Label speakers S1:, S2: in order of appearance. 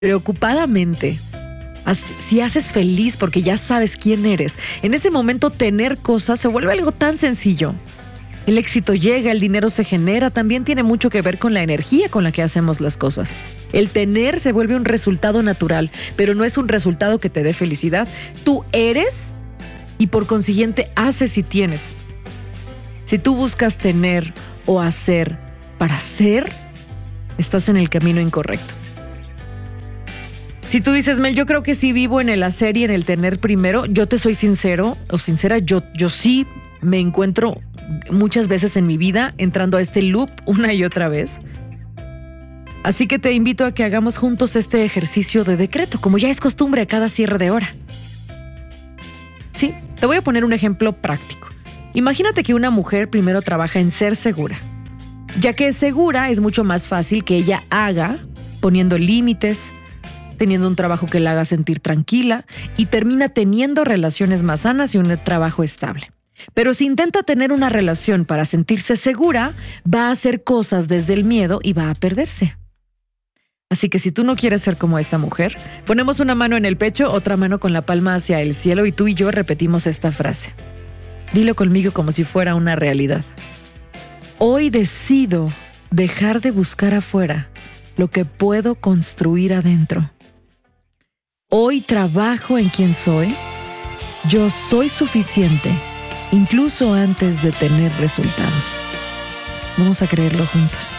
S1: preocupadamente, si haces feliz porque ya sabes quién eres, en ese momento tener cosas se vuelve algo tan sencillo. El éxito llega, el dinero se genera, también tiene mucho que ver con la energía con la que hacemos las cosas. El tener se vuelve un resultado natural, pero no es un resultado que te dé felicidad. Tú eres y por consiguiente haces y tienes. Si tú buscas tener o hacer para ser, estás en el camino incorrecto. Si tú dices, Mel, yo creo que sí vivo en el hacer y en el tener primero, yo te soy sincero o sincera, yo sí me encuentro muchas veces en mi vida entrando a este loop una y otra vez. Así que te invito a que hagamos juntos este ejercicio de decreto, como ya es costumbre a cada cierre de hora. Sí, te voy a poner un ejemplo práctico. Imagínate que una mujer primero trabaja en ser segura. Ya que es segura, es mucho más fácil que ella haga, poniendo límites, teniendo un trabajo que la haga sentir tranquila y termina teniendo relaciones más sanas y un trabajo estable. Pero si intenta tener una relación para sentirse segura, va a hacer cosas desde el miedo y va a perderse. Así que si tú no quieres ser como esta mujer, ponemos una mano en el pecho, otra mano con la palma hacia el cielo y tú y yo repetimos esta frase. Dilo conmigo como si fuera una realidad. Hoy decido dejar de buscar afuera lo que puedo construir adentro. Hoy trabajo en quien soy. Yo soy suficiente, incluso antes de tener resultados. Vamos a creerlo juntos.